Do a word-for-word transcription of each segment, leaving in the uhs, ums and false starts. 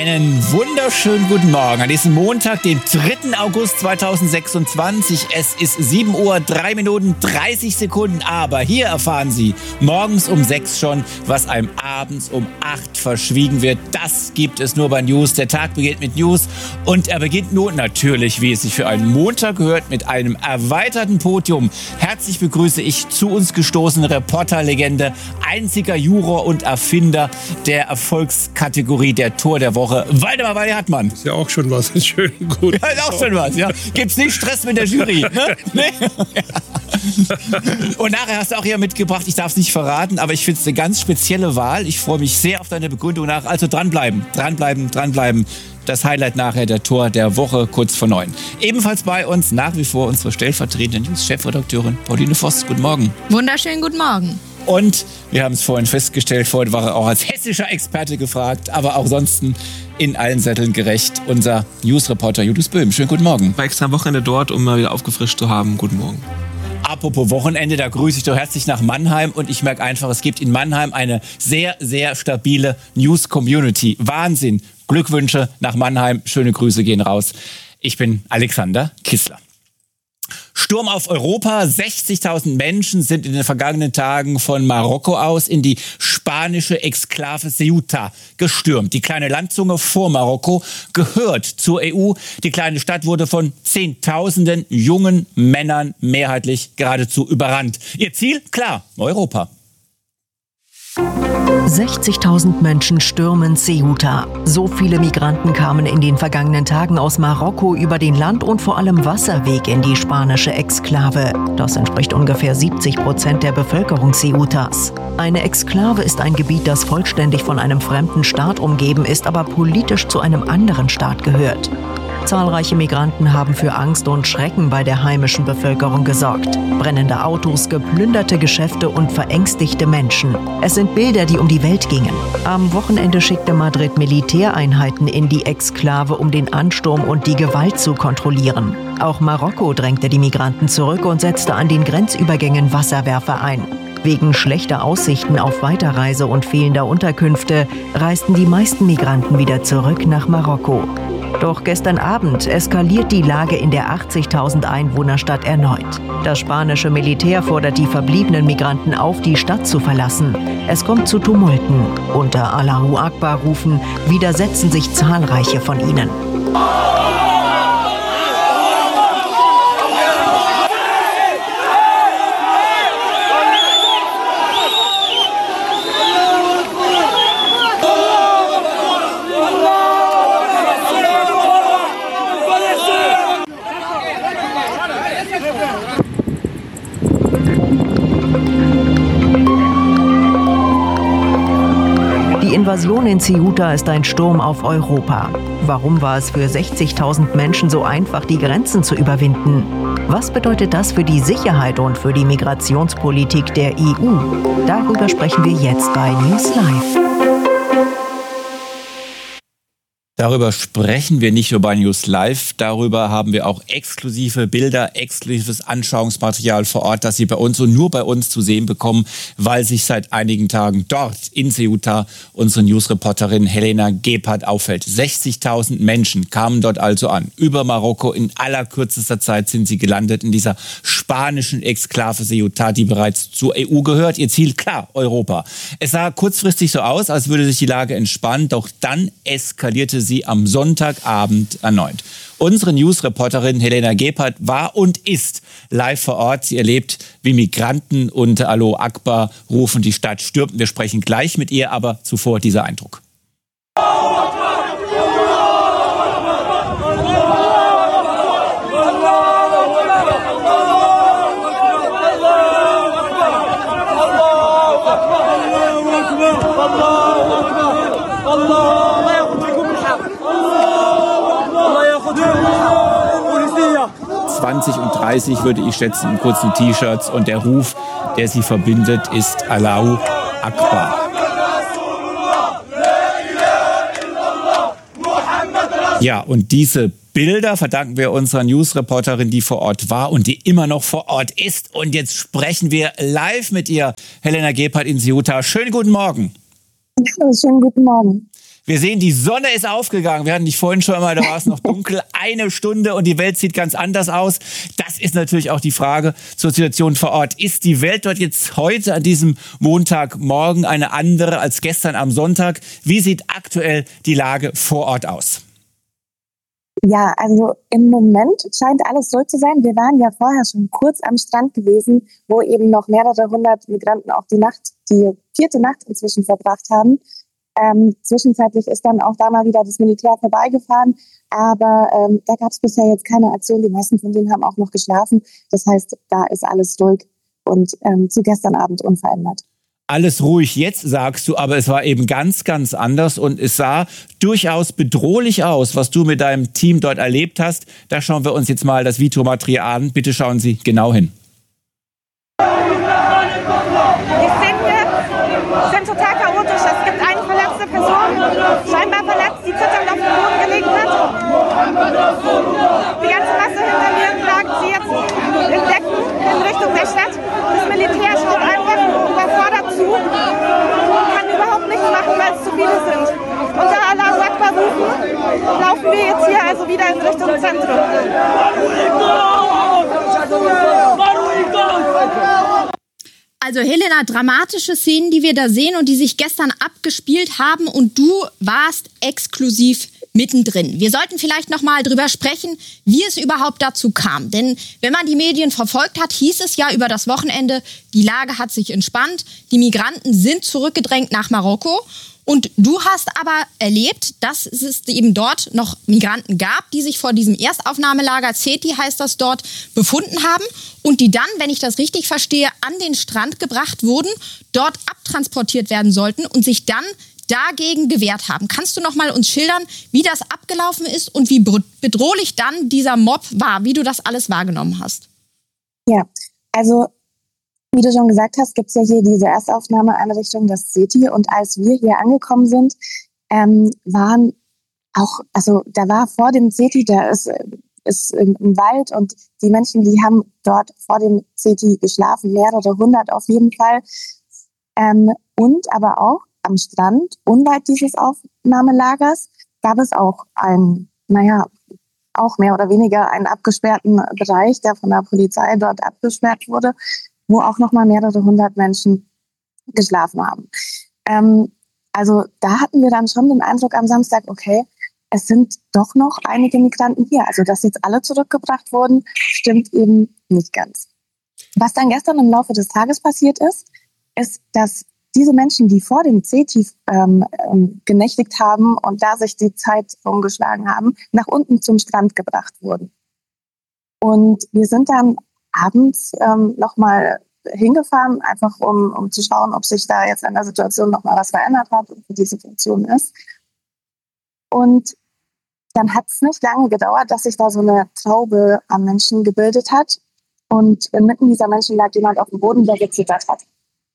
Einen wunderschönen guten Morgen an diesem Montag, den dritten August zweitausendsechsundzwanzig. Es ist sieben Uhr, drei Minuten, dreißig Sekunden. Aber hier erfahren Sie morgens um sechs schon, was einem abends um acht verschwiegen wird. Das gibt es nur bei News. Der Tag beginnt mit News und er beginnt nun natürlich, wie es sich für einen Montag gehört, mit einem erweiterten Podium. Herzlich begrüße ich zu uns gestoßene Reporterlegende, einziger Juror und Erfinder der Erfolgskategorie der Tor der Woche, Waldemar Walli-Hartmann. Ist ja auch schon was. Schön gut. Ja, ist auch schon was, ja. Gibt's nicht Stress mit der Jury, ne? Nee? Und nachher hast du auch hier mitgebracht, ich darf es nicht verraten, aber ich finde es eine ganz spezielle Wahl. Ich freue mich sehr auf deine Begründung nach. Also dranbleiben, dranbleiben, dranbleiben. Das Highlight nachher, der Tor der Woche, kurz vor neun. Ebenfalls bei uns nach wie vor unsere stellvertretende News-Chefredakteurin Pauline Voss. Guten Morgen. Wunderschönen guten Morgen. Und wir haben es vorhin festgestellt, vorhin war er auch als hessischer Experte gefragt, aber auch ansonsten in allen Sätteln gerecht, unser Newsreporter Julius Böhm. Schönen guten Morgen. War extra am Wochenende dort, um mal wieder aufgefrischt zu haben. Guten Morgen. Apropos Wochenende, da grüße ich doch herzlich nach Mannheim und ich merke einfach, es gibt in Mannheim eine sehr, sehr stabile News-Community. Wahnsinn. Glückwünsche nach Mannheim, schöne Grüße gehen raus. Ich bin Alexander Kissler. Sturm auf Europa. sechzigtausend Menschen sind in den vergangenen Tagen von Marokko aus in die spanische Exklave Ceuta gestürmt. Die kleine Landzunge vor Marokko gehört zur E U. Die kleine Stadt wurde von Zehntausenden jungen Männern mehrheitlich geradezu überrannt. Ihr Ziel? Klar, Europa. sechzigtausend Menschen stürmen Ceuta. So viele Migranten kamen in den vergangenen Tagen aus Marokko über den Land- und vor allem Wasserweg in die spanische Exklave. Das entspricht ungefähr siebzig Prozent der Bevölkerung Ceutas. Eine Exklave ist ein Gebiet, das vollständig von einem fremden Staat umgeben ist, aber politisch zu einem anderen Staat gehört. Zahlreiche Migranten haben für Angst und Schrecken bei der heimischen Bevölkerung gesorgt. Brennende Autos, geplünderte Geschäfte und verängstigte Menschen. Es sind Bilder, die um die Welt gingen. Am Wochenende schickte Madrid Militäreinheiten in die Exklave, um den Ansturm und die Gewalt zu kontrollieren. Auch Marokko drängte die Migranten zurück und setzte an den Grenzübergängen Wasserwerfer ein. Wegen schlechter Aussichten auf Weiterreise und fehlender Unterkünfte reisten die meisten Migranten wieder zurück nach Marokko. Doch gestern Abend eskaliert die Lage in der achtzigtausend Einwohnerstadt erneut. Das spanische Militär fordert die verbliebenen Migranten auf, die Stadt zu verlassen. Es kommt zu Tumulten. Unter Allahu Akbar rufen widersetzen sich zahlreiche von ihnen. Die Invasion in Ceuta ist ein Sturm auf Europa. Warum war es für sechzigtausend Menschen so einfach, die Grenzen zu überwinden? Was bedeutet das für die Sicherheit und für die Migrationspolitik der E U? Darüber sprechen wir jetzt bei News Live. Darüber sprechen wir nicht nur bei News Live, darüber haben wir auch exklusive Bilder, exklusives Anschauungsmaterial vor Ort, das Sie bei uns und nur bei uns zu sehen bekommen, weil sich seit einigen Tagen dort in Ceuta unsere Newsreporterin Helena Gebhardt auffällt. sechzigtausend Menschen kamen dort also an, über Marokko. In allerkürzester Zeit sind sie gelandet in dieser spanischen Exklave Ceuta, die bereits zur E U gehört. Ihr Ziel, klar, Europa. Es sah kurzfristig so aus, als würde sich die Lage entspannen, doch dann eskalierte sie am Sonntagabend erneut. Unsere Newsreporterin Helena Gebhardt war und ist live vor Ort. Sie erlebt, wie Migranten unter Allahu Akbar rufen, die Stadt stürmt. Wir sprechen gleich mit ihr, aber zuvor dieser Eindruck. zwanzig und dreißig würde ich schätzen, in kurzen T-Shirts. Und der Ruf, der sie verbindet, ist Allahu Akbar. Ja, und diese Bilder verdanken wir unserer Newsreporterin, die vor Ort war und die immer noch vor Ort ist. Und jetzt sprechen wir live mit ihr, Helena Gebhardt in Ceuta. Schönen guten Morgen. Ja, schönen guten Morgen. Wir sehen, die Sonne ist aufgegangen. Wir hatten dich vorhin schon mal, da war es noch dunkel. Eine Stunde und die Welt sieht ganz anders aus. Das ist natürlich auch die Frage zur Situation vor Ort. Ist die Welt dort jetzt heute an diesem Montagmorgen eine andere als gestern am Sonntag? Wie sieht aktuell die Lage vor Ort aus? Ja, also im Moment scheint alles ruhig zu sein. Wir waren ja vorher schon kurz am Strand gewesen, wo eben noch mehrere hundert Migranten auch die Nacht, die vierte Nacht inzwischen verbracht haben. Ähm, zwischenzeitlich ist dann auch da mal wieder das Militär vorbeigefahren, aber ähm, da gab es bisher jetzt keine Aktion. Die meisten von denen haben auch noch geschlafen. Das heißt, da ist alles ruhig und ähm, zu gestern Abend unverändert. Alles ruhig jetzt, sagst du, aber es war eben ganz, ganz anders und es sah durchaus bedrohlich aus, was du mit deinem Team dort erlebt hast. Da schauen wir uns jetzt mal das Videomaterial an. Bitte schauen Sie genau hin. Die Szenen sind total chaotisch. Es gibt eine verletzte Person, scheinbar verletzt, die zitternd auf den Boden gelegen hat. Die ganze Masse hinter mir tragen sie jetzt in Decken in Richtung der Stadt. Das Militär schaut einfach überfordert zu, kann überhaupt nichts machen, weil es zu viele sind. Unter Allahu Akbar rufen, laufen wir jetzt hier also wieder in Richtung Zentrum. Also Helena, dramatische Szenen, die wir da sehen und die sich gestern abgespielt haben und du warst exklusiv mittendrin. Wir sollten vielleicht noch mal drüber sprechen, wie es überhaupt dazu kam. Denn wenn man die Medien verfolgt hat, hieß es ja über das Wochenende, die Lage hat sich entspannt, die Migranten sind zurückgedrängt nach Marokko. Und du hast aber erlebt, dass es eben dort noch Migranten gab, die sich vor diesem Erstaufnahmelager, Zeti heißt das dort, befunden haben und die dann, wenn ich das richtig verstehe, an den Strand gebracht wurden, dort abtransportiert werden sollten und sich dann dagegen gewehrt haben. Kannst du noch mal uns schildern, wie das abgelaufen ist und wie bedrohlich dann dieser Mob war, wie du das alles wahrgenommen hast? Ja, also wie du schon gesagt hast, gibt es ja hier diese Erstaufnahmeeinrichtung, das Zeti. Und als wir hier angekommen sind, ähm, waren auch, also da war vor dem Zeti, da ist, ist im Wald und die Menschen, die haben dort vor dem Zeti geschlafen, mehrere hundert auf jeden Fall. Ähm, und aber auch am Strand, unweit dieses Aufnahmelagers, gab es auch ein, naja, auch mehr oder weniger einen abgesperrten Bereich, der von der Polizei dort abgesperrt wurde, wo auch noch mal mehrere hundert Menschen geschlafen haben. Ähm, also da hatten wir dann schon den Eindruck am Samstag, okay, es sind doch noch einige Migranten hier. Also dass jetzt alle zurückgebracht wurden, stimmt eben nicht ganz. Was dann gestern im Laufe des Tages passiert ist, ist, dass diese Menschen, die vor dem Zeti ähm, ähm, genächtigt haben und da sich die Zeit rumgeschlagen haben, nach unten zum Strand gebracht wurden. Und wir sind dann abends ähm, nochmal hingefahren, einfach um, um zu schauen, ob sich da jetzt an der Situation nochmal was verändert hat und wie die Situation ist. Und dann hat es nicht lange gedauert, dass sich da so eine Traube an Menschen gebildet hat. Und inmitten dieser Menschen lag jemand auf dem Boden, der gezittert hat.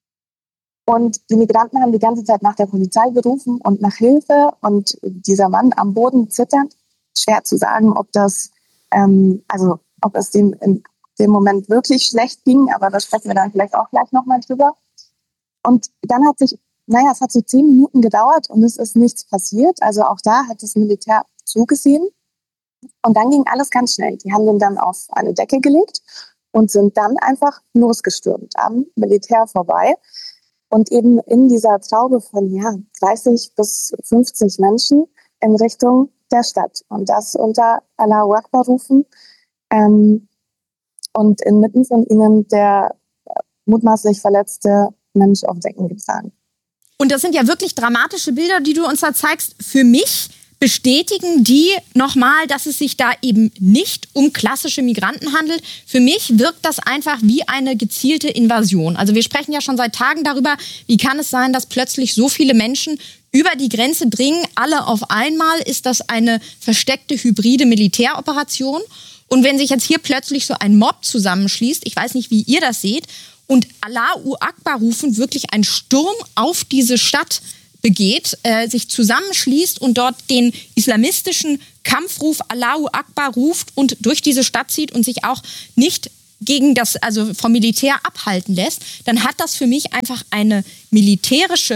Und die Migranten haben die ganze Zeit nach der Polizei gerufen und nach Hilfe. Und dieser Mann am Boden zitternd, schwer zu sagen, ob das, ähm, also ob es dem in dem Moment wirklich schlecht ging, aber da sprechen wir dann vielleicht auch gleich nochmal drüber. Und dann hat sich, naja, es hat so zehn Minuten gedauert und es ist nichts passiert. Also auch da hat das Militär zugesehen. Und dann ging alles ganz schnell. Die haben den dann auf eine Decke gelegt und sind dann einfach losgestürmt am Militär vorbei. Und eben in dieser Traube von ja, dreißig bis fünfzig Menschen in Richtung der Stadt. Und das unter Allahu Akbar rufen. Ähm, und inmitten von ihnen der mutmaßlich verletzte Mensch auf Decken getragen. Und das sind ja wirklich dramatische Bilder, die du uns da zeigst. Für mich bestätigen die nochmal, dass es sich da eben nicht um klassische Migranten handelt. Für mich wirkt das einfach wie eine gezielte Invasion. Also wir sprechen ja schon seit Tagen darüber, wie kann es sein, dass plötzlich so viele Menschen über die Grenze dringen, alle auf einmal. Ist das eine versteckte hybride Militäroperation? Und wenn sich jetzt hier plötzlich so ein Mob zusammenschließt, ich weiß nicht, wie ihr das seht, und Allahu Akbar rufen, wirklich ein Sturm auf diese Stadt begeht, äh, sich zusammenschließt und dort den islamistischen Kampfruf Allahu Akbar ruft und durch diese Stadt zieht und sich auch nicht gegen das, also vom Militär abhalten lässt, dann hat das für mich einfach eine militärische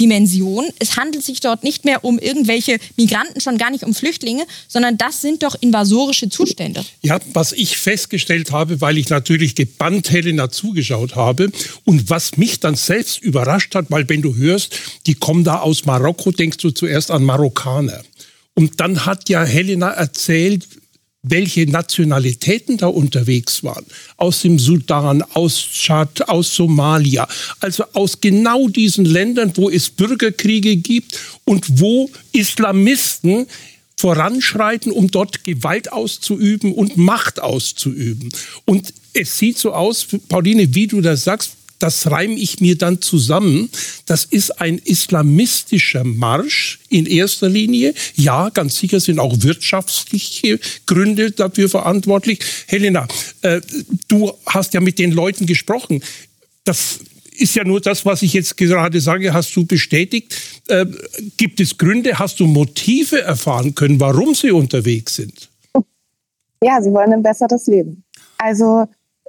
Dimension. Es handelt sich dort nicht mehr um irgendwelche Migranten, schon gar nicht um Flüchtlinge, sondern das sind doch invasorische Zustände. Ja, was ich festgestellt habe, weil ich natürlich gebannt Helena zugeschaut habe und was mich dann selbst überrascht hat, weil wenn du hörst, die kommen da aus Marokko, denkst du zuerst an Marokkaner. Und dann hat ja Helena erzählt, welche Nationalitäten da unterwegs waren. Aus dem Sudan, aus Tschad, aus Somalia. Also aus genau diesen Ländern, wo es Bürgerkriege gibt und wo Islamisten voranschreiten, um dort Gewalt auszuüben und Macht auszuüben. Und es sieht so aus, Pauline, wie du das sagst, das reime ich mir dann zusammen. Das ist ein islamistischer Marsch in erster Linie. Ja, ganz sicher sind auch wirtschaftliche Gründe dafür verantwortlich. Helena, äh, du hast ja mit den Leuten gesprochen. Das ist ja nur das, was ich jetzt gerade sage, hast du bestätigt. Äh, gibt es Gründe, hast du Motive erfahren können, warum sie unterwegs sind? Ja, sie wollen ein besseres Leben. Also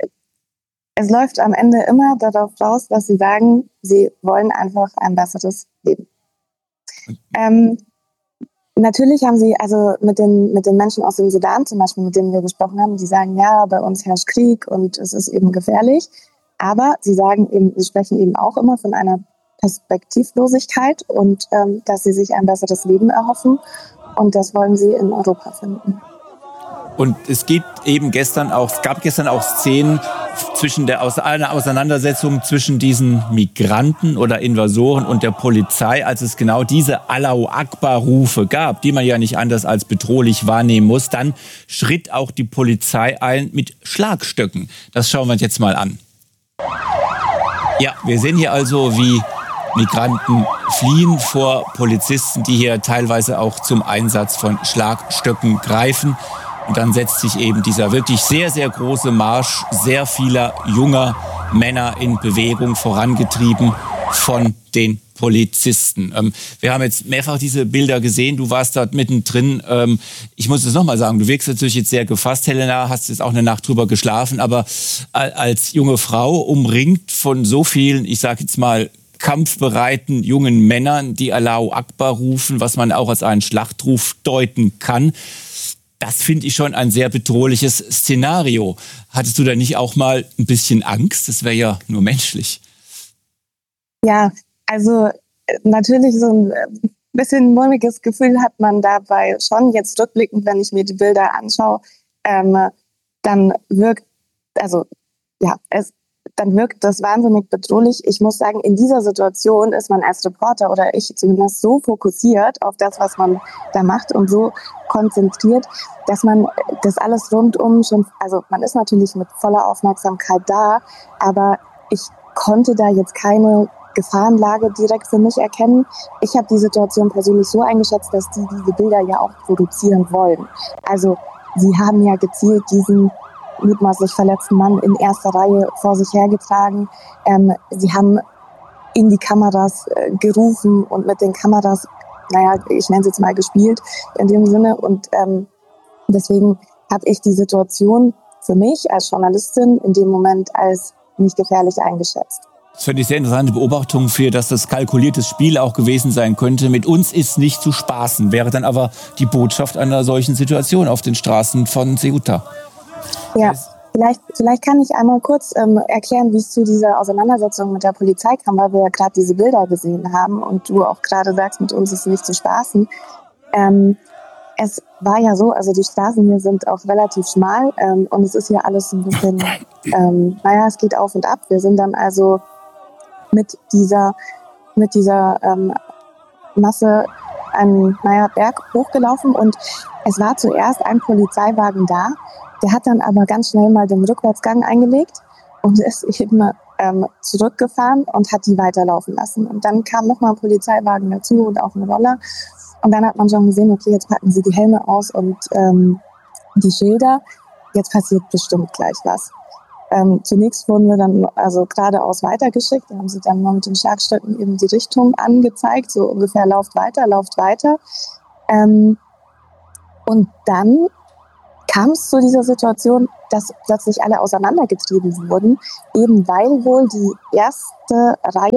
es läuft am Ende immer darauf raus, dass sie sagen, sie wollen einfach ein besseres Leben. Ähm, natürlich haben sie, also mit den, mit den Menschen aus dem Sudan zum Beispiel, mit denen wir gesprochen haben, die sagen, ja, bei uns herrscht Krieg und es ist eben gefährlich. Aber sie sagen eben, sie sprechen eben auch immer von einer Perspektivlosigkeit und ähm, dass sie sich ein besseres Leben erhoffen. Und das wollen sie in Europa finden. Und es gibt eben gestern auch, es gab gestern auch Szenen zwischen der, einer Auseinandersetzung zwischen diesen Migranten oder Invasoren und der Polizei, als es genau diese Allahu Akbar-Rufe gab, die man ja nicht anders als bedrohlich wahrnehmen muss. Dann schritt auch die Polizei ein mit Schlagstöcken. Das schauen wir uns jetzt mal an. Ja, wir sehen hier also, wie Migranten fliehen vor Polizisten, die hier teilweise auch zum Einsatz von Schlagstöcken greifen. Und dann setzt sich eben dieser wirklich sehr, sehr große Marsch sehr vieler junger Männer in Bewegung, vorangetrieben von den Polizisten. Ähm, wir haben jetzt mehrfach diese Bilder gesehen, du warst dort mittendrin. Ähm, ich muss es nochmal sagen, du wirkst natürlich jetzt sehr gefasst, Helena, hast jetzt auch eine Nacht drüber geschlafen, aber als junge Frau umringt von so vielen, ich sage jetzt mal, kampfbereiten jungen Männern, die Allahu Akbar rufen, was man auch als einen Schlachtruf deuten kann. Das finde ich schon ein sehr bedrohliches Szenario. Hattest du da nicht auch mal ein bisschen Angst? Das wäre ja nur menschlich. Ja, also natürlich so ein bisschen mulmiges Gefühl hat man dabei schon. Jetzt rückblickend, wenn ich mir die Bilder anschaue, ähm, dann wirkt, also ja, es dann wirkt das wahnsinnig bedrohlich. Ich muss sagen, in dieser Situation ist man als Reporter oder ich zumindest so fokussiert auf das, was man da macht und so konzentriert, dass man das alles rundum schon, also man ist natürlich mit voller Aufmerksamkeit da, aber ich konnte da jetzt keine Gefahrenlage direkt für mich erkennen. Ich habe die Situation persönlich so eingeschätzt, dass die diese Bilder ja auch produzieren wollen. Also sie haben ja gezielt diesen mutmaßlich verletzten Mann in erster Reihe vor sich hergetragen. Ähm, sie haben in die Kameras äh, gerufen und mit den Kameras, naja, ich nenne es jetzt mal gespielt in dem Sinne. Und ähm, deswegen habe ich die Situation für mich als Journalistin in dem Moment als nicht gefährlich eingeschätzt. Das finde ich sehr interessante Beobachtung für, dass das kalkuliertes Spiel auch gewesen sein könnte. Mit uns ist nicht zu spaßen, wäre dann aber die Botschaft einer solchen Situation auf den Straßen von Ceuta. Ja, vielleicht, vielleicht kann ich einmal kurz ähm, erklären, wie es zu dieser Auseinandersetzung mit der Polizei kam, weil wir ja gerade diese Bilder gesehen haben und du auch gerade sagst, mit uns ist nicht zu spaßen. Ähm, es war ja so, also die Straßen hier sind auch relativ schmal ähm, und es ist hier alles ein bisschen, ähm, naja, es geht auf und ab. Wir sind dann also mit dieser, mit dieser ähm, Masse einen, naja, Berg hochgelaufen und es war zuerst ein Polizeiwagen da. Der hat dann aber ganz schnell mal den Rückwärtsgang eingelegt und ist eben ähm, zurückgefahren und hat die weiterlaufen lassen. Und dann kam nochmal ein Polizeiwagen dazu und auch ein Roller. Und dann hat man schon gesehen, okay, jetzt packen sie die Helme aus und ähm, die Schilder. Jetzt passiert bestimmt gleich was. Ähm, zunächst wurden wir dann also geradeaus weitergeschickt. Da haben sie dann mal mit den Schlagstöcken eben die Richtung angezeigt, so ungefähr lauft weiter, lauft weiter. Ähm, und dann kam es zu dieser Situation, dass plötzlich alle auseinandergetrieben wurden, eben weil wohl die erste Reihe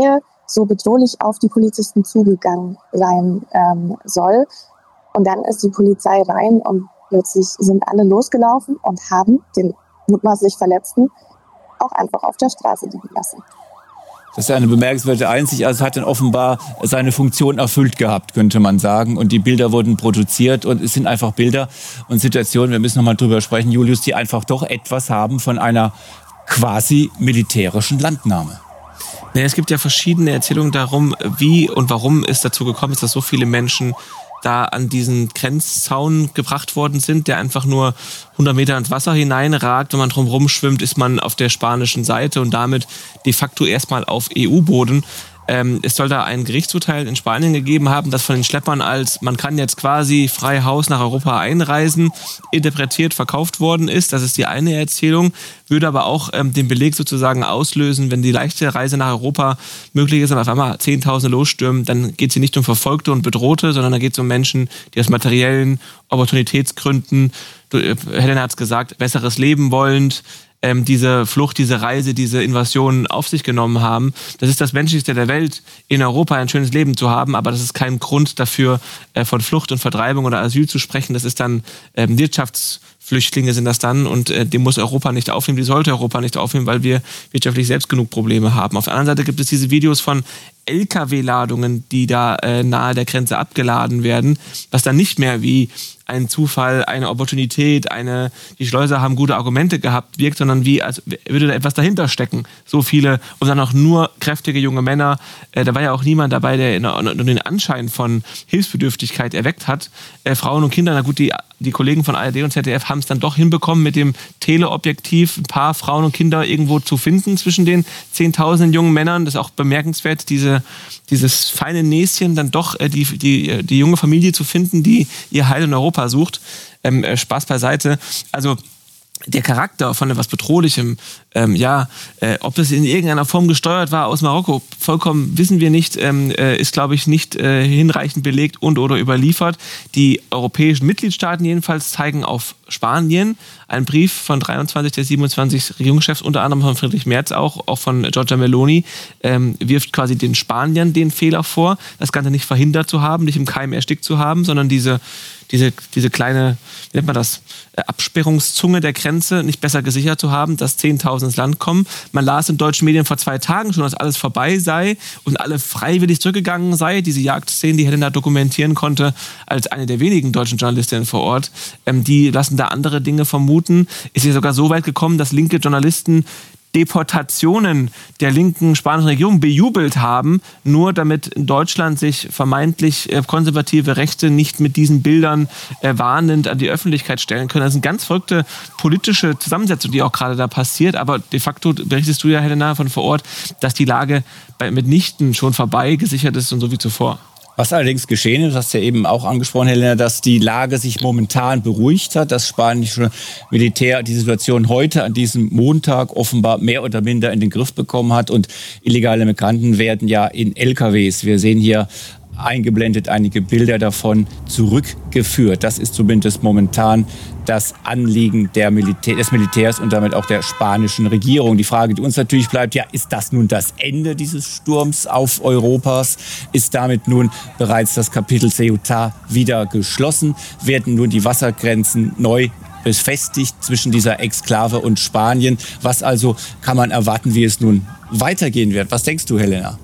so bedrohlich auf die Polizisten zugegangen sein ähm, soll. Und dann ist die Polizei rein und plötzlich sind alle losgelaufen und haben den mutmaßlich Verletzten auch einfach auf der Straße liegen lassen. Das ist eine bemerkenswerte Einsicht. Also hat dann offenbar seine Funktion erfüllt gehabt, könnte man sagen. Und die Bilder wurden produziert und es sind einfach Bilder und Situationen, wir müssen noch mal drüber sprechen, Julius, die einfach doch etwas haben von einer quasi militärischen Landnahme. Ja, es gibt ja verschiedene Erzählungen darum, wie und warum es dazu gekommen ist, dass so viele Menschen da an diesen Grenzzaun gebracht worden sind, der einfach nur hundert Meter ins Wasser hineinragt. Wenn man drum rumschwimmt, ist man auf der spanischen Seite und damit de facto erstmal auf E U-Boden. Ähm, es soll da ein Gerichtsurteil in Spanien gegeben haben, das von den Schleppern als man kann jetzt quasi frei Haus nach Europa einreisen, interpretiert verkauft worden ist. Das ist die eine Erzählung, würde aber auch ähm, den Beleg sozusagen auslösen, wenn die leichte Reise nach Europa möglich ist und auf einmal Zehntausende losstürmen, dann geht es hier nicht um Verfolgte und Bedrohte, sondern da geht es um Menschen, die aus materiellen Opportunitätsgründen, Helena hat es gesagt, besseres Leben wollend, Ähm, diese Flucht, diese Reise, diese Invasion auf sich genommen haben. Das ist das Menschlichste der Welt, in Europa ein schönes Leben zu haben, aber das ist kein Grund dafür, äh, von Flucht und Vertreibung oder Asyl zu sprechen. Das ist dann ähm, Wirtschaftsflüchtlinge sind das dann und äh, die muss Europa nicht aufnehmen, die sollte Europa nicht aufnehmen, weil wir wirtschaftlich selbst genug Probleme haben. Auf der anderen Seite gibt es diese Videos von L K W-Ladungen, die da äh, nahe der Grenze abgeladen werden, was dann nicht mehr wie ein Zufall, eine Opportunität, eine, die Schleuser haben gute Argumente gehabt, wirkt, sondern wie, als würde da etwas dahinter stecken. So viele und dann auch nur kräftige junge Männer. Äh, da war ja auch niemand dabei, der nur den Anschein von Hilfsbedürftigkeit erweckt hat. Äh, Frauen und Kinder, na gut, die, die Kollegen von A R D und Z D F haben es dann doch hinbekommen, mit dem Teleobjektiv ein paar Frauen und Kinder irgendwo zu finden zwischen den zehntausenden jungen Männern. Das ist auch bemerkenswert, diese, dieses feine Näschen, dann doch äh, die, die, die junge Familie zu finden, die ihr Heil in Europa sucht. Ähm, Spaß beiseite. Also der Charakter von etwas Bedrohlichem, ähm, ja, äh, ob es in irgendeiner Form gesteuert war aus Marokko, vollkommen wissen wir nicht, ähm, äh, ist, glaube ich, nicht äh, hinreichend belegt und oder überliefert. Die europäischen Mitgliedstaaten jedenfalls zeigen auf Spanien. Ein Brief von dreiundzwanzig der siebenundzwanzig Regierungschefs, unter anderem von Friedrich Merz auch, auch von Giorgia Meloni, ähm, wirft quasi den Spaniern den Fehler vor, das Ganze nicht verhindert zu haben, nicht im Keim erstickt zu haben, sondern diese diese, diese kleine, wie nennt man das, Absperrungszunge der Grenze nicht besser gesichert zu haben, dass Zehntausende ins Land kommen. Man las in deutschen Medien vor zwei Tagen schon, dass alles vorbei sei und alle freiwillig zurückgegangen sei. Diese Jagdszenen, die Helena dokumentieren konnte, als eine der wenigen deutschen Journalistinnen vor Ort, ähm, die lassen da andere Dinge vermuten. Ist ja sogar so weit gekommen, dass linke Journalisten Deportationen der linken spanischen Regierung bejubelt haben, nur damit in Deutschland sich vermeintlich äh, konservative Rechte nicht mit diesen Bildern äh, warnend an die Öffentlichkeit stellen können. Das sind ganz verrückte politische Zusammensetzungen, die auch gerade da passiert. Aber de facto berichtest du ja, Helena, von vor Ort, dass die Lage bei, mitnichten schon vorbei gesichert ist und so wie zuvor. Was allerdings geschehen ist, hast du ja eben auch angesprochen, Helena, dass die Lage sich momentan beruhigt hat, das spanische Militär die Situation heute an diesem Montag offenbar mehr oder minder in den Griff bekommen hat und illegale Migranten werden ja in L K Ws, wir sehen hier eingeblendet einige Bilder davon, zurückgeführt. Das ist zumindest momentan das Anliegen der Militär, des Militärs und damit auch der spanischen Regierung. Die Frage, die uns natürlich bleibt, ja, ist das nun das Ende dieses Sturms auf Europas? Ist damit nun bereits das Kapitel Ceuta wieder geschlossen? Werden nun die Wassergrenzen neu befestigt zwischen dieser Exklave und Spanien? Was also kann man erwarten, wie es nun weitergehen wird? Was denkst du, Helena?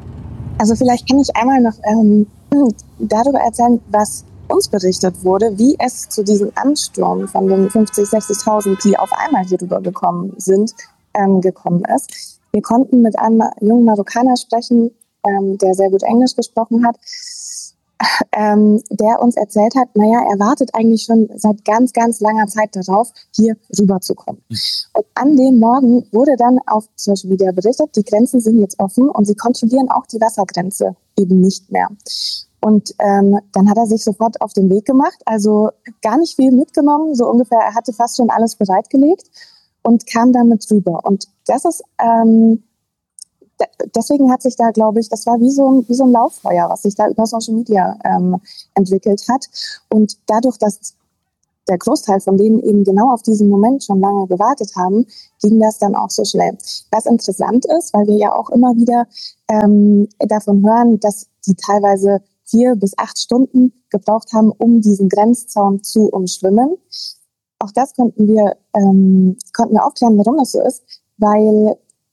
Also vielleicht kann ich einmal noch ähm, darüber erzählen, was uns berichtet wurde, wie es zu diesem Ansturm von den fünfzig, sechzigtausend, die auf einmal hier rüber gekommen sind, ähm, gekommen ist. Wir konnten mit einem jungen Marokkaner sprechen, ähm, der sehr gut Englisch gesprochen hat, ähm, der uns erzählt hat, naja, er wartet eigentlich schon seit ganz, ganz langer Zeit darauf, hier rüberzukommen. Und an dem Morgen wurde dann auf Social Media berichtet, die Grenzen sind jetzt offen und sie kontrollieren auch die Wassergrenze eben nicht mehr. Und ähm, dann hat er sich sofort auf den Weg gemacht, also gar nicht viel mitgenommen, so ungefähr, er hatte fast schon alles bereitgelegt und kam damit rüber. Und das ist, ähm, deswegen hat sich da, glaube ich, das war wie so, ein, wie so ein Lauffeuer, was sich da über Social Media ähm, entwickelt hat. Und dadurch, dass der Großteil von denen eben genau auf diesen Moment schon lange gewartet haben, ging das dann auch so schnell. Was interessant ist, weil wir ja auch immer wieder ähm, davon hören, dass die teilweise vier bis acht Stunden gebraucht haben, um diesen Grenzzaun zu umschwimmen. Auch das konnten wir, ähm, konnten wir aufklären, warum das so ist, weil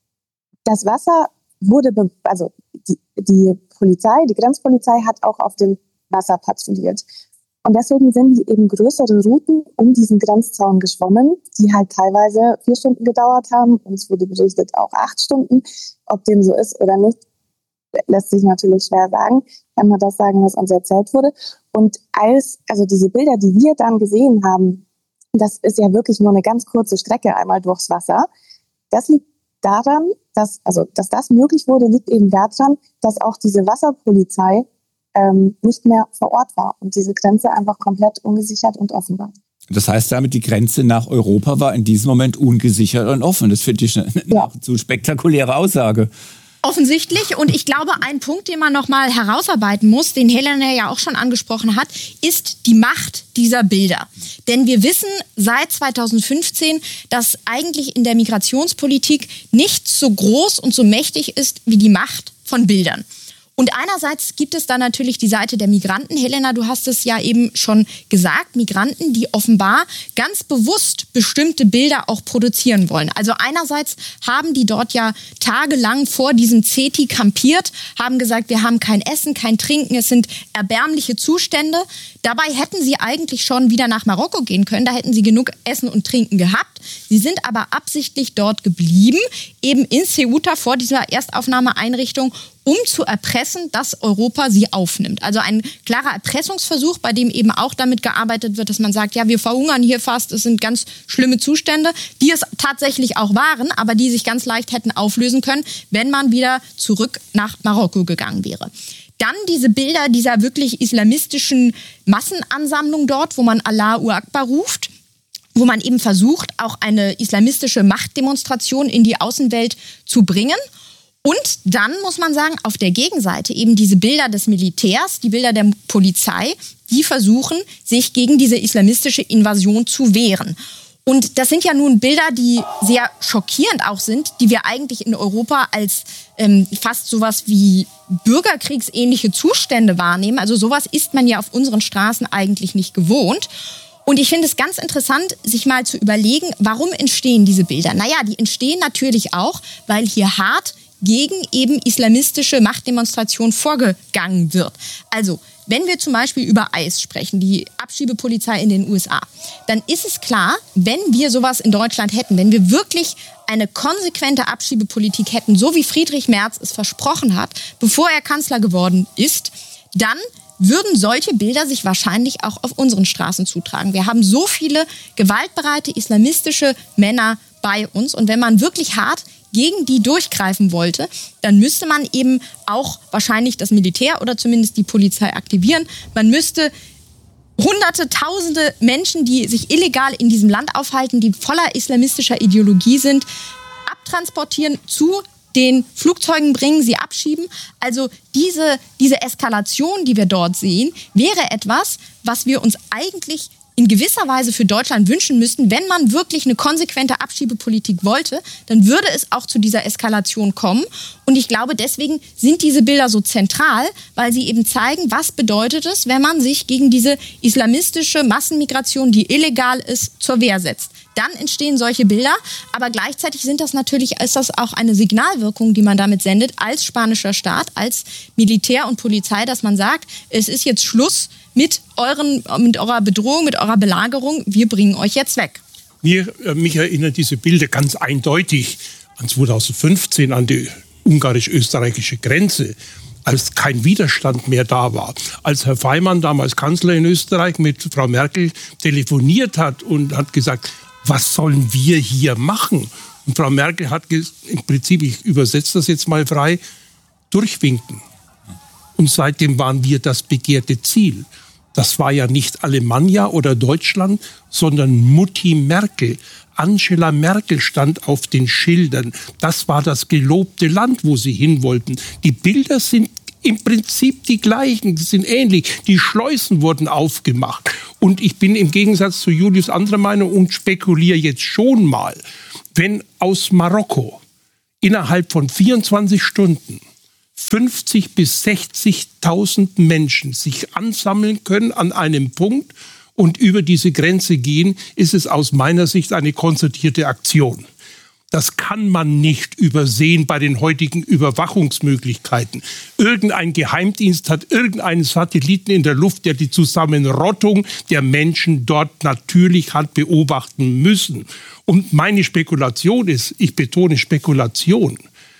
das Wasser wurde, be- also die, die Polizei, die Grenzpolizei hat auch auf dem Wasser patrouilliert. Und deswegen sind die eben größere Routen um diesen Grenzzaun geschwommen, die halt teilweise vier Stunden gedauert haben. Uns wurde berichtet auch acht Stunden. Ob dem so ist oder nicht, lässt sich natürlich schwer sagen. Ich kann nur das sagen, was uns erzählt wurde. Und als, also diese Bilder, die wir dann gesehen haben, das ist ja wirklich nur eine ganz kurze Strecke einmal durchs Wasser. Das liegt daran, dass, also, dass das möglich wurde, liegt eben daran, dass auch diese Wasserpolizei ähm, nicht mehr vor Ort war und diese Grenze einfach komplett ungesichert und offen war. Das heißt damit, die Grenze nach Europa war in diesem Moment ungesichert und offen. Das finde ich eine Ja. nahezu spektakuläre Aussage. Offensichtlich. Und ich glaube, ein Punkt, den man nochmal herausarbeiten muss, den Helena ja auch schon angesprochen hat, ist die Macht dieser Bilder. Denn wir wissen seit zweitausendfünfzehn, dass eigentlich in der Migrationspolitik nichts so groß und so mächtig ist wie die Macht von Bildern. Und einerseits gibt es da natürlich die Seite der Migranten. Helena, du hast es ja eben schon gesagt, Migranten, die offenbar ganz bewusst bestimmte Bilder auch produzieren wollen. Also einerseits haben die dort ja tagelang vor diesem C E T I kampiert, haben gesagt, wir haben kein Essen, kein Trinken, es sind erbärmliche Zustände. Dabei hätten sie eigentlich schon wieder nach Marokko gehen können, da hätten sie genug Essen und Trinken gehabt. Sie sind aber absichtlich dort geblieben, eben in Ceuta vor dieser Erstaufnahmeeinrichtung, um zu erpressen, dass Europa sie aufnimmt. Also ein klarer Erpressungsversuch, bei dem eben auch damit gearbeitet wird, dass man sagt, ja, wir verhungern hier fast, es sind ganz schlimme Zustände, die es tatsächlich auch waren, aber die sich ganz leicht hätten auflösen können, wenn man wieder zurück nach Marokko gegangen wäre. Dann diese Bilder dieser wirklich islamistischen Massenansammlung dort, wo man Allahu Akbar ruft, wo man eben versucht, auch eine islamistische Machtdemonstration in die Außenwelt zu bringen. Und dann muss man sagen, auf der Gegenseite eben diese Bilder des Militärs, die Bilder der Polizei, die versuchen, sich gegen diese islamistische Invasion zu wehren. Und das sind ja nun Bilder, die sehr schockierend auch sind, die wir eigentlich in Europa als ähm, fast sowas wie bürgerkriegsähnliche Zustände wahrnehmen. Also sowas ist man ja auf unseren Straßen eigentlich nicht gewohnt. Und ich finde es ganz interessant, sich mal zu überlegen, warum entstehen diese Bilder? Naja, die entstehen natürlich auch, weil hier hart gegen eben islamistische Machtdemonstrationen vorgegangen wird. Also, wenn wir zum Beispiel über I C E sprechen, die Abschiebepolizei in den U S A, dann ist es klar, wenn wir sowas in Deutschland hätten, wenn wir wirklich eine konsequente Abschiebepolitik hätten, so wie Friedrich Merz es versprochen hat, bevor er Kanzler geworden ist, dann würden solche Bilder sich wahrscheinlich auch auf unseren Straßen zutragen. Wir haben so viele gewaltbereite islamistische Männer bei uns. Und wenn man wirklich hart gegen die durchgreifen wollte, dann müsste man eben auch wahrscheinlich das Militär oder zumindest die Polizei aktivieren. Man müsste Hunderte, Tausende Menschen, die sich illegal in diesem Land aufhalten, die voller islamistischer Ideologie sind, abtransportieren, zu den Flugzeugen bringen, sie abschieben. Also diese, diese Eskalation, die wir dort sehen, wäre etwas, was wir uns eigentlich in gewisser Weise für Deutschland wünschen müssten. Wenn man wirklich eine konsequente Abschiebepolitik wollte, dann würde es auch zu dieser Eskalation kommen. Und ich glaube, deswegen sind diese Bilder so zentral, weil sie eben zeigen, was bedeutet es, wenn man sich gegen diese islamistische Massenmigration, die illegal ist, zur Wehr setzt. Dann entstehen solche Bilder, aber gleichzeitig sind das natürlich, ist das auch eine Signalwirkung, die man damit sendet, als spanischer Staat, als Militär und Polizei, dass man sagt, es ist jetzt Schluss mit, euren, mit eurer Bedrohung, mit eurer Belagerung, wir bringen euch jetzt weg. Mir, äh, mich erinnern diese Bilder ganz eindeutig an zweitausendfünfzehn, an die ungarisch-österreichische Grenze, als kein Widerstand mehr da war. Als Herr Faymann, damals Kanzler in Österreich, mit Frau Merkel telefoniert hat und hat gesagt, was sollen wir hier machen? Und Frau Merkel hat im Prinzip, ich übersetze das jetzt mal frei, durchwinken. Und seitdem waren wir das begehrte Ziel. Das war ja nicht Alemannia oder Deutschland, sondern Mutti Merkel. Angela Merkel stand auf den Schildern. Das war das gelobte Land, wo sie hin wollten. Die Bilder sind im Prinzip die gleichen, die sind ähnlich. Die Schleusen wurden aufgemacht. Und ich bin im Gegensatz zu Julius anderer Meinung und spekuliere jetzt schon mal, wenn aus Marokko innerhalb von vierundzwanzig Stunden fünfzig bis sechzigtausend Menschen sich ansammeln können an einem Punkt und über diese Grenze gehen, ist es aus meiner Sicht eine konzertierte Aktion. Das kann man nicht übersehen bei den heutigen Überwachungsmöglichkeiten. Irgendein Geheimdienst hat irgendeinen Satelliten in der Luft, der die Zusammenrottung der Menschen dort natürlich hat beobachten müssen. Und meine Spekulation ist, ich betone Spekulation,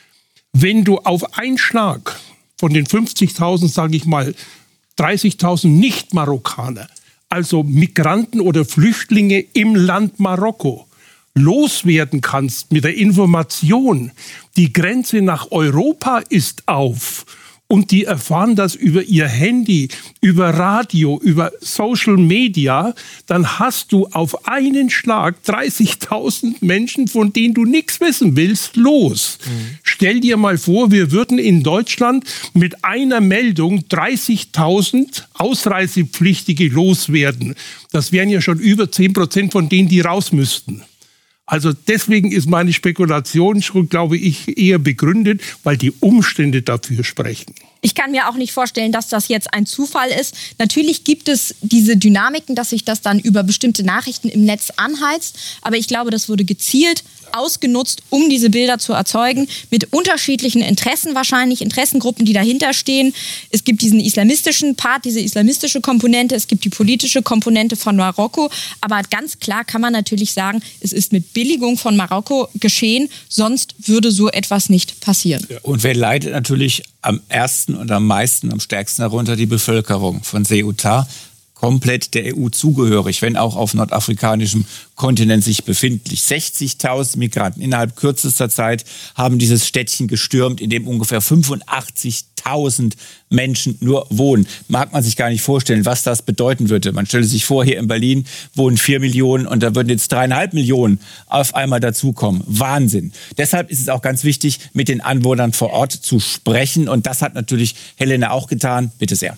wenn du auf einen Schlag von den fünfzigtausend, sage ich mal, dreißigtausend Nicht-Marokkaner, also Migranten oder Flüchtlinge im Land Marokko, loswerden kannst mit der Information, die Grenze nach Europa ist auf und die erfahren das über ihr Handy, über Radio, über Social Media, dann hast du auf einen Schlag dreißigtausend Menschen, von denen du nichts wissen willst, los. Mhm. Stell dir mal vor, wir würden in Deutschland mit einer Meldung dreißigtausend Ausreisepflichtige loswerden. Das wären ja schon über zehn Prozent von denen, die raus müssten. Also deswegen ist meine Spekulation schon, glaube ich, eher begründet, weil die Umstände dafür sprechen. Ich kann mir auch nicht vorstellen, dass das jetzt ein Zufall ist. Natürlich gibt es diese Dynamiken, dass sich das dann über bestimmte Nachrichten im Netz anheizt. Aber ich glaube, das wurde gezielt ausgenutzt, um diese Bilder zu erzeugen, mit unterschiedlichen Interessen wahrscheinlich, Interessengruppen, die dahinter stehen. Es gibt diesen islamistischen Part, diese islamistische Komponente, es gibt die politische Komponente von Marokko. Aber ganz klar kann man natürlich sagen, es ist mit Billigung von Marokko geschehen, sonst würde so etwas nicht passieren. Und wer leidet natürlich am ersten und am meisten, am stärksten darunter? Die Bevölkerung von Ceuta, komplett der E U zugehörig, wenn auch auf nordafrikanischem Kontinent sich befindlich. sechzigtausend Migranten innerhalb kürzester Zeit haben dieses Städtchen gestürmt, in dem ungefähr fünfundachtzigtausend Menschen nur wohnen. Mag man sich gar nicht vorstellen, was das bedeuten würde. Man stelle sich vor, hier in Berlin wohnen vier Millionen und da würden jetzt dreieinhalb Millionen auf einmal dazukommen. Wahnsinn. Deshalb ist es auch ganz wichtig, mit den Anwohnern vor Ort zu sprechen. Und das hat natürlich Helena auch getan. Bitte sehr.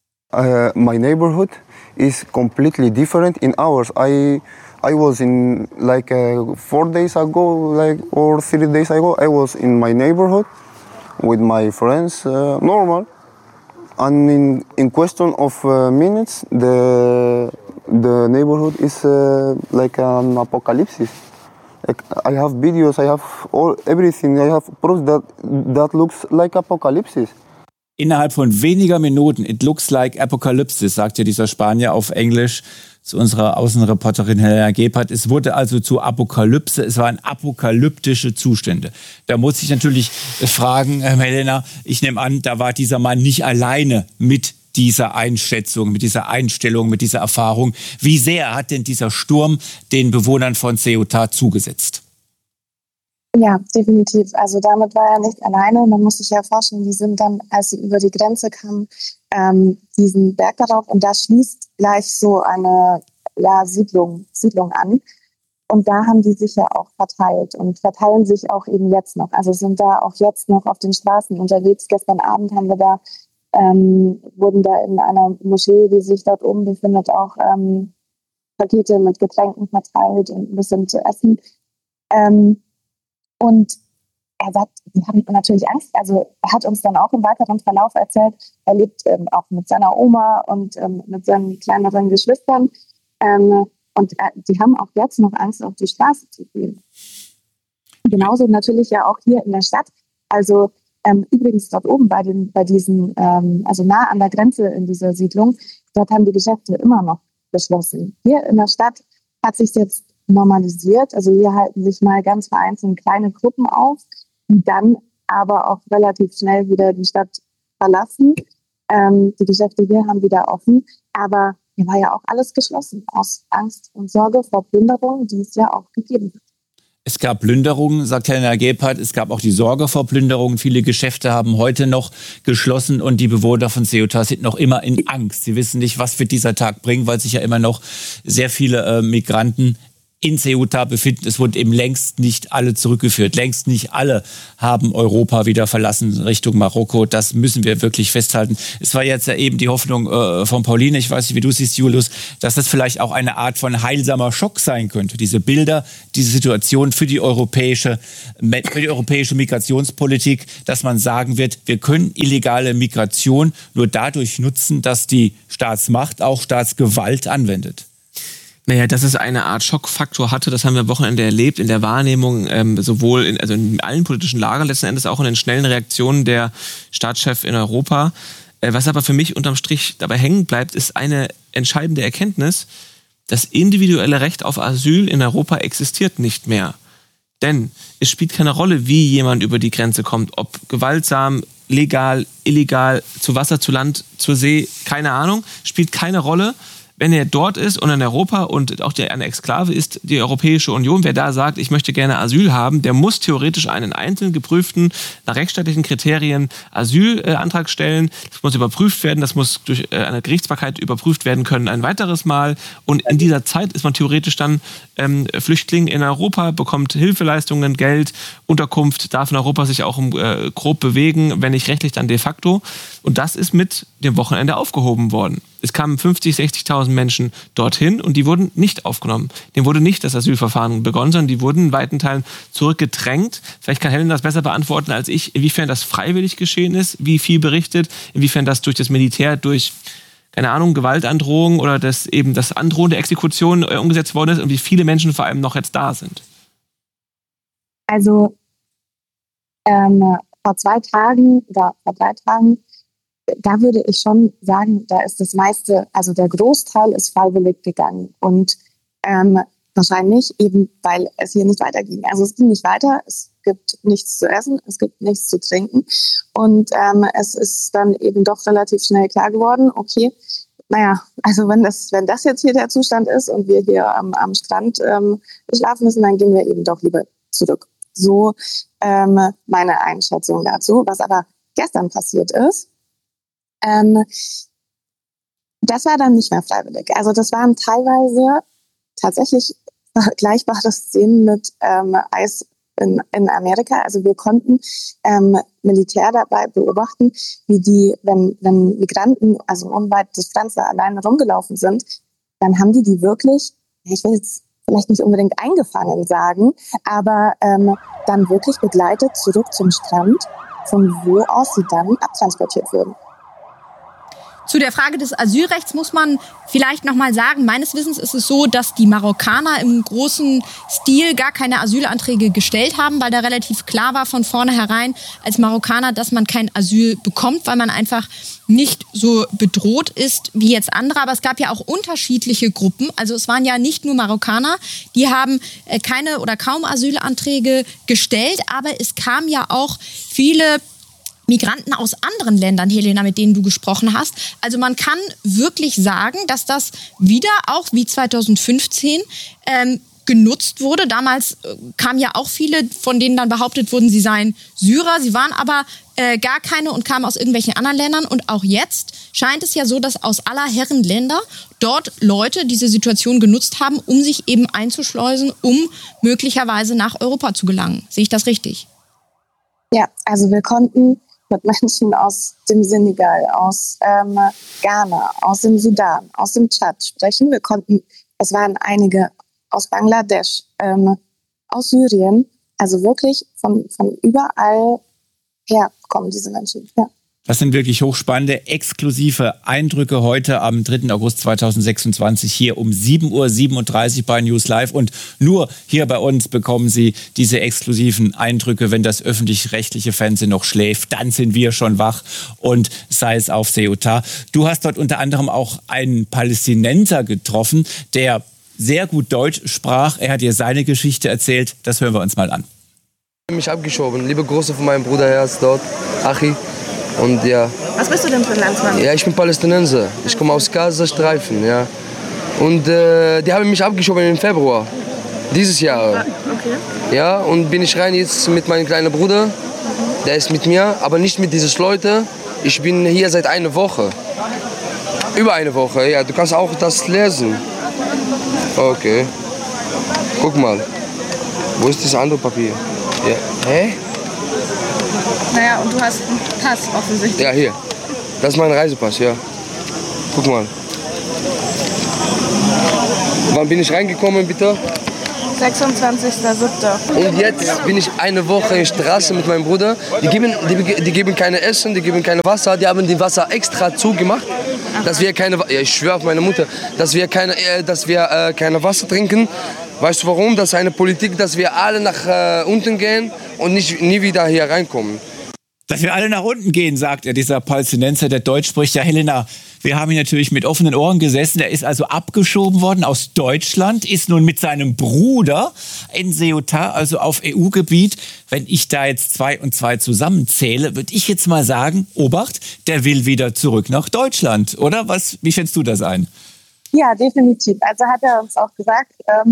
Uh, my neighborhood is completely different in ours. I I was in like uh, four days ago, like or three days ago. I was in my neighborhood with my friends, uh, normal. And in in question of uh, minutes, the the neighborhood is uh, like an apocalypse. I have videos, I have all everything. I have proof that that looks like apocalypse. Innerhalb von weniger Minuten, it looks like apocalypse, sagt ja dieser Spanier auf Englisch zu unserer Außenreporterin Helena Gebhardt. Es wurde also zu Apokalypse, es waren apokalyptische Zustände. Da muss ich natürlich fragen, Helena, ich nehme an, da war dieser Mann nicht alleine mit dieser Einschätzung, mit dieser Einstellung, mit dieser Erfahrung. Wie sehr hat denn dieser Sturm den Bewohnern von Ceuta zugesetzt? Ja, definitiv. Also damit war er nicht alleine. Man muss sich ja vorstellen, die sind dann, als sie über die Grenze kamen, ähm, diesen Berg darauf und da schließt gleich so eine ja, Siedlung, Siedlung an. Und da haben die sich ja auch verteilt und verteilen sich auch eben jetzt noch. Also sind da auch jetzt noch auf den Straßen unterwegs. Gestern Abend haben wir da, ähm, wurden da in einer Moschee, die sich dort oben befindet, auch ähm, Pakete mit Getränken verteilt und ein bisschen zu essen. Ähm, Und er sagt, die haben natürlich Angst. Also er hat uns dann auch im weiteren Verlauf erzählt, er lebt ähm, auch mit seiner Oma und ähm, mit seinen kleineren Geschwistern. Ähm, und äh, die haben auch jetzt noch Angst, auf die Straße zu gehen. Genauso natürlich ja auch hier in der Stadt. Also ähm, übrigens dort oben bei den, bei diesen, ähm, also nah an der Grenze in dieser Siedlung, dort haben die Geschäfte immer noch geschlossen. Hier in der Stadt hat sich jetzt normalisiert. Also hier halten sich mal ganz vereinzelt kleine Gruppen auf, die dann aber auch relativ schnell wieder die Stadt verlassen. Ähm, die Geschäfte hier haben wieder offen, aber hier war ja auch alles geschlossen aus Angst und Sorge vor Plünderungen, die es ja auch gegeben hat. Es gab Plünderungen, sagt Helena Gebhardt. Es gab auch die Sorge vor Plünderungen. Viele Geschäfte haben heute noch geschlossen und die Bewohner von Ceuta sind noch immer in Angst. Sie wissen nicht, was wird dieser Tag bringen, weil sich ja immer noch sehr viele äh, Migranten in Ceuta befinden. Es wurden eben längst nicht alle zurückgeführt. Längst nicht alle haben Europa wieder verlassen Richtung Marokko. Das müssen wir wirklich festhalten. Es war jetzt ja eben die Hoffnung äh, von Pauline, ich weiß nicht, wie du siehst, Julius, dass das vielleicht auch eine Art von heilsamer Schock sein könnte. Diese Bilder, diese Situation für die europäische, für die europäische Migrationspolitik, dass man sagen wird, wir können illegale Migration nur dadurch nutzen, dass die Staatsmacht auch Staatsgewalt anwendet. Naja, dass es eine Art Schockfaktor hatte, das haben wir am Wochenende erlebt in der Wahrnehmung, ähm, sowohl in, also in allen politischen Lagern, letzten Endes auch in den schnellen Reaktionen der Staatschefs in Europa. Äh, was aber für mich unterm Strich dabei hängen bleibt, ist eine entscheidende Erkenntnis: Das individuelle Recht auf Asyl in Europa existiert nicht mehr. Denn es spielt keine Rolle, wie jemand über die Grenze kommt, ob gewaltsam, legal, illegal, zu Wasser, zu Land, zur See, keine Ahnung, spielt keine Rolle. Wenn er dort ist und in Europa und auch der, eine Exklave ist, die Europäische Union, wer da sagt, ich möchte gerne Asyl haben, der muss theoretisch einen einzeln geprüften, nach rechtsstaatlichen Kriterien Asylantrag äh, stellen. Das muss überprüft werden, das muss durch äh, eine Gerichtsbarkeit überprüft werden können ein weiteres Mal. Und in dieser Zeit ist man theoretisch dann ähm, Flüchtling in Europa, bekommt Hilfeleistungen, Geld, Unterkunft, darf in Europa sich auch äh, grob bewegen, wenn nicht rechtlich, dann de facto. Und das ist mit dem Wochenende aufgehoben worden. Es kamen fünfzig, sechzigtausend Menschen dorthin und die wurden nicht aufgenommen. Dem wurde nicht das Asylverfahren begonnen, sondern die wurden in weiten Teilen zurückgedrängt. Vielleicht kann Helen das besser beantworten als ich, inwiefern das freiwillig geschehen ist, wie viel berichtet, inwiefern das durch das Militär, durch, keine Ahnung, Gewaltandrohung oder das eben das Androhen der Exekution äh, umgesetzt worden ist und wie viele Menschen vor allem noch jetzt da sind. Also ähm, vor zwei Tagen oder vor drei Tagen, da würde ich schon sagen, da ist das meiste, also der Großteil ist freiwillig gegangen und ähm, wahrscheinlich eben, weil es hier nicht weiterging. Also es ging nicht weiter, es gibt nichts zu essen, es gibt nichts zu trinken und ähm, es ist dann eben doch relativ schnell klar geworden, okay, naja, also wenn das, wenn das jetzt hier der Zustand ist und wir hier am, am Strand ähm, schlafen müssen, dann gehen wir eben doch lieber zurück. So ähm, meine Einschätzung dazu. Was aber gestern passiert ist, Ähm, das war dann nicht mehr freiwillig. Also das waren teilweise tatsächlich vergleichbare Szenen mit ähm, Eis in, in Amerika. Also wir konnten ähm, Militär dabei beobachten, wie die, wenn, wenn Migranten, also unweit des Strands alleine rumgelaufen sind, dann haben die die wirklich, ich will jetzt vielleicht nicht unbedingt eingefangen sagen, aber ähm, dann wirklich begleitet zurück zum Strand, von wo aus sie dann abtransportiert wurden. Zu der Frage des Asylrechts muss man vielleicht noch mal sagen, meines Wissens ist es so, dass die Marokkaner im großen Stil gar keine Asylanträge gestellt haben, weil da relativ klar war von vornherein als Marokkaner, dass man kein Asyl bekommt, weil man einfach nicht so bedroht ist wie jetzt andere. Aber es gab ja auch unterschiedliche Gruppen. Also es waren ja nicht nur Marokkaner, die haben keine oder kaum Asylanträge gestellt, aber es kamen ja auch viele Migranten aus anderen Ländern, Helena, mit denen du gesprochen hast. Also man kann wirklich sagen, dass das wieder auch wie zweitausendfünfzehn ähm, genutzt wurde. Damals äh, kamen ja auch viele, von denen dann behauptet wurden, sie seien Syrer. Sie waren aber äh, gar keine und kamen aus irgendwelchen anderen Ländern. Und auch jetzt scheint es ja so, dass aus aller Herren Länder dort Leute diese Situation genutzt haben, um sich eben einzuschleusen, um möglicherweise nach Europa zu gelangen. Sehe ich das richtig? Ja, also wir konnten mit Menschen aus dem Senegal, aus ähm, Ghana, aus dem Sudan, aus dem Tschad sprechen. Wir konnten, es waren einige aus Bangladesch, ähm, aus Syrien, also wirklich von, von überall her kommen diese Menschen. Ja. Das sind wirklich hochspannende, exklusive Eindrücke heute am dritten August zweitausendsechsundzwanzig hier um sieben Uhr siebenunddreißig bei News Live. Und nur hier bei uns bekommen Sie diese exklusiven Eindrücke. Wenn das öffentlich-rechtliche Fernsehen noch schläft, dann sind wir schon wach und sei es auf Ceuta. Du hast dort unter anderem auch einen Palästinenser getroffen, der sehr gut Deutsch sprach. Er hat dir seine Geschichte erzählt. Das hören wir uns mal an. Ich habe mich abgeschoben. Liebe Grüße von meinem Bruder, er ist dort, Achi. Und ja. Was bist du denn für ein Landsmann? Ja, ich bin Palästinenser. Ich komme aus Gazastreifen, ja. Und äh, die haben mich abgeschoben im Februar dieses Jahr. Okay. Ja, und bin ich rein jetzt mit meinem kleinen Bruder. Der ist mit mir, aber nicht mit diesen Leuten. Ich bin hier seit einer Woche. Über eine Woche, ja. Du kannst auch das lesen. Okay. Guck mal. Wo ist das andere Papier? Ja. Hä? Naja, und du hast einen Pass offensichtlich. Ja, hier. Das ist mein Reisepass, ja. Guck mal. Wann bin ich reingekommen, bitte? sechsundzwanzigster siebter Und jetzt bin ich eine Woche in der Straße mit meinem Bruder. Die geben, die, die geben keine Essen, die geben keine Wasser. Die haben die Wasser extra zugemacht, dass wir keine, ja, ich schwöre auf meine Mutter, dass wir keine, äh, dass wir äh, keine Wasser trinken. Weißt du warum? Das ist eine Politik, dass wir alle nach äh, unten gehen und nicht, nie wieder hier reinkommen. Dass wir alle nach unten gehen, sagt er, dieser Palästinenser, der Deutsch spricht. Ja, Helena, wir haben hier natürlich mit offenen Ohren gesessen. Er ist also abgeschoben worden aus Deutschland, ist nun mit seinem Bruder in Ceuta, also auf E U-Gebiet. Wenn ich da jetzt zwei und zwei zusammenzähle, würde ich jetzt mal sagen, Obacht, der will wieder zurück nach Deutschland, oder? Was, wie schätzt du das ein? Ja, definitiv. Also hat er uns auch gesagt, ähm,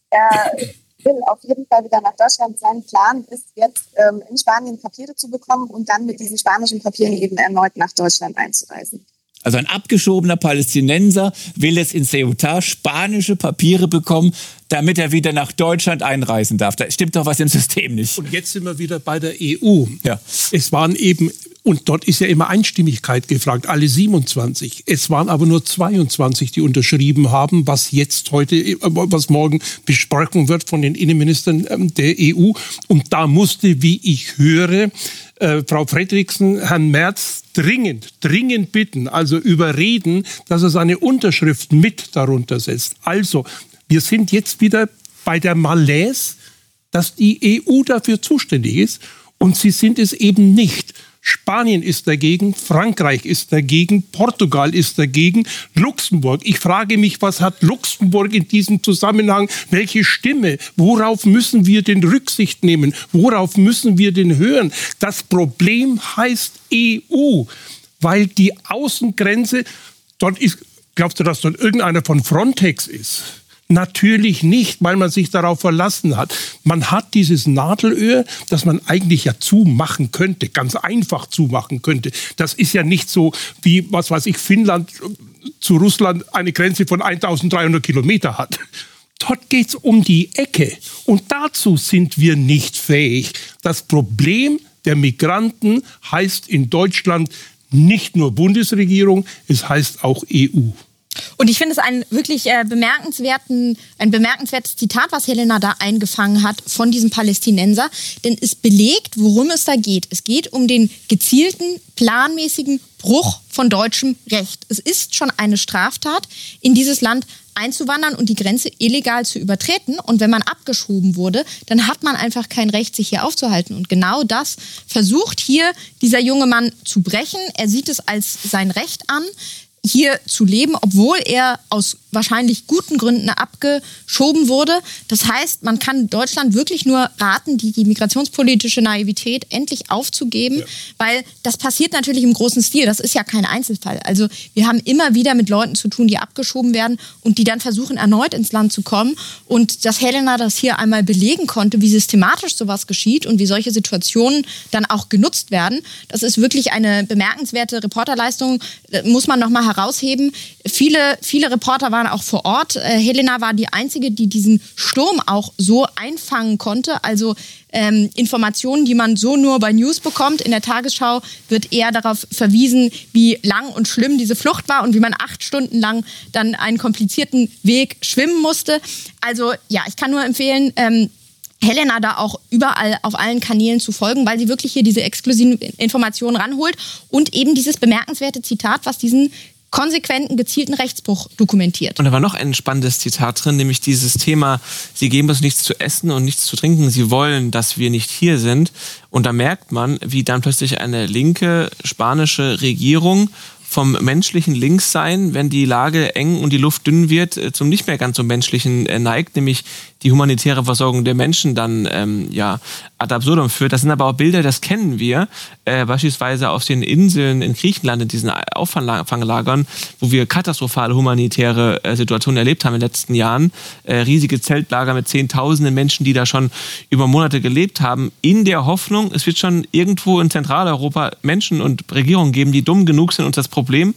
er will auf jeden Fall wieder nach Deutschland. Sein Plan ist jetzt, ähm, in Spanien Papiere zu bekommen und dann mit diesen spanischen Papieren eben erneut nach Deutschland einzureisen. Also ein abgeschobener Palästinenser will jetzt in Ceuta spanische Papiere bekommen, damit er wieder nach Deutschland einreisen darf. Da stimmt doch was im System nicht. Und jetzt sind wir wieder bei der E U. Ja. Es waren eben, und dort ist ja immer Einstimmigkeit gefragt, alle siebenundzwanzig. Es waren aber nur zweiundzwanzig, die unterschrieben haben, was jetzt heute, was morgen besprochen wird von den Innenministern der E U. Und da musste, wie ich höre, äh, Frau Fredriksen Herrn Merz dringend, dringend bitten, also überreden, dass er seine Unterschrift mit darunter setzt. Also, wir sind jetzt wieder bei der Malaise, dass die E U dafür zuständig ist und sie sind es eben nicht. Spanien ist dagegen, Frankreich ist dagegen, Portugal ist dagegen, Luxemburg. Ich frage mich, was hat Luxemburg in diesem Zusammenhang? Welche Stimme? Worauf müssen wir denn Rücksicht nehmen? Worauf müssen wir denn hören? Das Problem heißt E U, weil die Außengrenze, dort ist, glaubst du, dass dort irgendeiner von Frontex ist? Natürlich nicht, weil man sich darauf verlassen hat. Man hat dieses Nadelöhr, das man eigentlich ja zumachen könnte, ganz einfach zumachen könnte. Das ist ja nicht so wie, was weiß ich, Finnland zu Russland eine Grenze von eintausenddreihundert Kilometer hat. Dort geht's um die Ecke. Und dazu sind wir nicht fähig. Das Problem der Migranten heißt in Deutschland nicht nur Bundesregierung, es heißt auch E U. Und ich finde es ein wirklich äh, bemerkenswerten, ein bemerkenswertes Zitat, was Helena da eingefangen hat von diesem Palästinenser. Denn es belegt, worum es da geht. Es geht um den gezielten, planmäßigen Bruch von deutschem Recht. Es ist schon eine Straftat, in dieses Land einzuwandern und die Grenze illegal zu übertreten. Und wenn man abgeschoben wurde, dann hat man einfach kein Recht, sich hier aufzuhalten. Und genau das versucht hier dieser junge Mann zu brechen. Er sieht es als sein Recht an, hier zu leben, obwohl er aus wahrscheinlich guten Gründen abgeschoben wurde. Das heißt, man kann Deutschland wirklich nur raten, die, die migrationspolitische Naivität endlich aufzugeben, ja. Weil das passiert natürlich im großen Stil. Das ist ja kein Einzelfall. Also wir haben immer wieder mit Leuten zu tun, die abgeschoben werden und die dann versuchen, erneut ins Land zu kommen. Und dass Helena das hier einmal belegen konnte, wie systematisch sowas geschieht und wie solche Situationen dann auch genutzt werden, das ist wirklich eine bemerkenswerte Reporterleistung, muss man nochmal herausheben. Viele, viele Reporter waren auch vor Ort. Äh, Helena war die Einzige, die diesen Sturm auch so einfangen konnte. Also ähm, Informationen, die man so nur bei News bekommt. In der Tagesschau wird eher darauf verwiesen, wie lang und schlimm diese Flucht war und wie man acht Stunden lang dann einen komplizierten Weg schwimmen musste. Also ja, ich kann nur empfehlen, ähm, Helena da auch überall auf allen Kanälen zu folgen, weil sie wirklich hier diese exklusiven Informationen ranholt und eben dieses bemerkenswerte Zitat, was diesen konsequenten, gezielten Rechtsbruch dokumentiert. Und da war noch ein spannendes Zitat drin, nämlich dieses Thema, sie geben uns nichts zu essen und nichts zu trinken, sie wollen, dass wir nicht hier sind. Und da merkt man, wie dann plötzlich eine linke spanische Regierung vom menschlichen Linkssein, wenn die Lage eng und die Luft dünn wird, zum nicht mehr ganz so menschlichen neigt, nämlich die humanitäre Versorgung der Menschen dann ähm, ja ad absurdum führt. Das sind aber auch Bilder, das kennen wir, äh, beispielsweise auf den Inseln in Griechenland, in diesen Auffanglagern, wo wir katastrophale humanitäre äh, Situationen erlebt haben in den letzten Jahren. Äh, riesige Zeltlager mit zehntausenden Menschen, die da schon über Monate gelebt haben, in der Hoffnung, es wird schon irgendwo in Zentraleuropa Menschen und Regierungen geben, die dumm genug sind, uns das Problem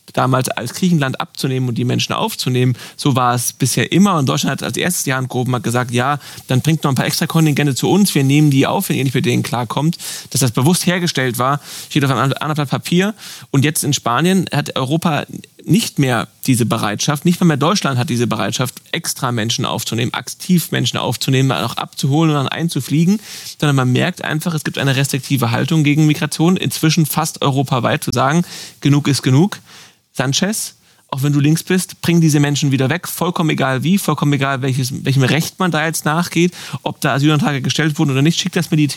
damals als Griechenland abzunehmen und die Menschen aufzunehmen. So war es bisher immer. Und Deutschland hat als erstes die Hand gehoben, hat gesagt, ja, dann bringt noch ein paar extra Kontingente zu uns, wir nehmen die auf, wenn ihr nicht mit denen klarkommt. Dass das bewusst hergestellt war, steht auf einem anderen Blatt Papier. Und jetzt in Spanien hat Europa nicht mehr diese Bereitschaft, nicht mal mehr Deutschland hat diese Bereitschaft, extra Menschen aufzunehmen, aktiv Menschen aufzunehmen, auch abzuholen und dann einzufliegen, sondern man merkt einfach, es gibt eine restriktive Haltung gegen Migration, inzwischen fast europaweit zu sagen, genug ist genug. Sanchez, auch wenn du links bist, bring diese Menschen wieder weg, vollkommen egal wie, vollkommen egal welches, welchem Recht man da jetzt nachgeht, ob da Asylantrag gestellt wurden oder nicht, schickt das Militär